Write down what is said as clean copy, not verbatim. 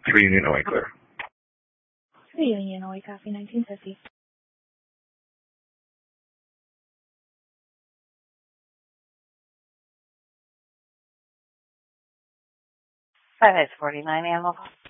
3 Union Away Clear. 3 Union Away Coffee, 1950. Five 49 Animal.